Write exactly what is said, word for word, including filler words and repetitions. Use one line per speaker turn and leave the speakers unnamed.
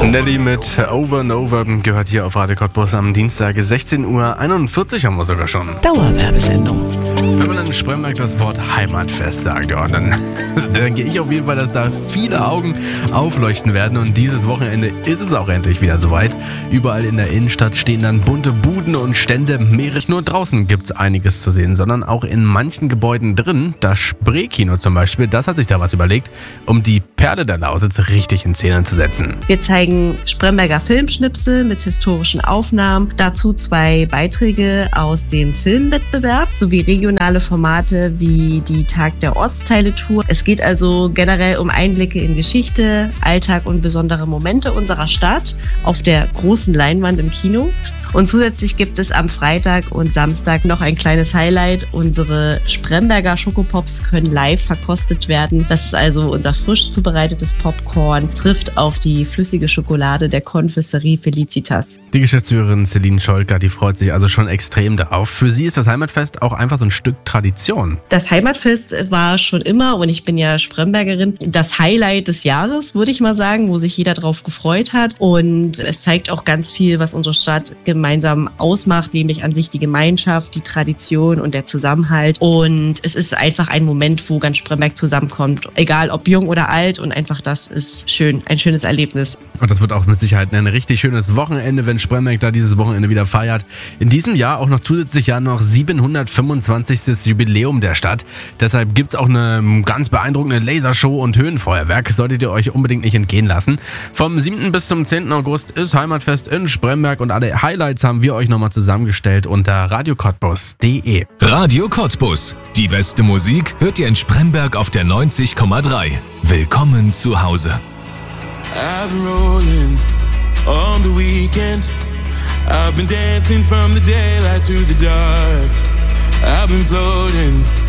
Nelly mit Over and Over gehört hier auf Radio Cottbus am Dienstag. sechzehn Uhr einundvierzig haben wir sogar schon.
Dauerwerbesendung.
Wenn man in Spremberg das Wort Heimatfest sagt, ja, dann denke ich auf jeden Fall, dass da viele Augen aufleuchten werden. Und dieses Wochenende ist es auch endlich wieder soweit. Überall in der Innenstadt stehen dann bunte Buden und Stände. Nicht nur draußen gibt es einiges zu sehen, sondern auch in manchen Gebäuden drin. Das Spreekino zum Beispiel, das hat sich da was überlegt, um die Perle der Lausitz richtig in Szene zu setzen.
Wir zeigen Spremberger Filmschnipsel mit historischen Aufnahmen, dazu zwei Beiträge aus dem Filmwettbewerb sowie regionale Formate wie die Tag der Ortsteile-Tour. Es geht also generell um Einblicke in Geschichte, Alltag und besondere Momente unserer Stadt auf der großen Leinwand im Kino. Und zusätzlich gibt es am Freitag und Samstag noch ein kleines Highlight. Unsere Spremberger Schokopops können live verkostet werden. Das ist also unser frisch zubereitetes Popcorn, trifft auf die flüssige Schokolade der Konfiserie Felicitas.
Die Geschäftsführerin Celine Scholker, die freut sich also schon extrem darauf. Für sie ist das Heimatfest auch einfach so ein Stück Tradition.
Das Heimatfest war schon immer, und ich bin ja Sprembergerin, das Highlight des Jahres, würde ich mal sagen, wo sich jeder drauf gefreut hat. Und es zeigt auch ganz viel, was unsere Stadt gemeinsam ausmacht, nämlich an sich die Gemeinschaft, die Tradition und der Zusammenhalt. Und es ist einfach ein Moment, wo ganz Spremberg zusammenkommt, egal ob jung oder alt, und einfach das ist schön, ein schönes Erlebnis.
Und das wird auch mit Sicherheit ein richtig schönes Wochenende, wenn Spremberg da dieses Wochenende wieder feiert. In diesem Jahr auch noch zusätzlich ja noch siebenhundertfünfundzwanzigstes Jubiläum der Stadt. Deshalb gibt es auch eine ganz beeindruckende Lasershow und Höhenfeuerwerk. Solltet ihr euch unbedingt nicht entgehen lassen. Vom siebten bis zum zehnten August ist Heimatfest in Spremberg und alle Highlights haben wir euch nochmal zusammengestellt unter radio cottbus punkt de.
Radio Cottbus. Die beste Musik hört ihr in Spremberg auf der neunzig Komma drei. Willkommen zu Hause.
I've been rolling on the weekend. I've been dancing from the daylight to the dark. I've been floating